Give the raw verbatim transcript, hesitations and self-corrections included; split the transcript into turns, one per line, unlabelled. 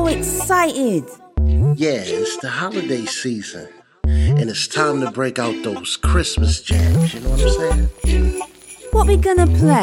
so excited.
Yeah, it's the holiday season. And it's time to break out those Christmas jams, you know what I'm saying?
What we gonna play?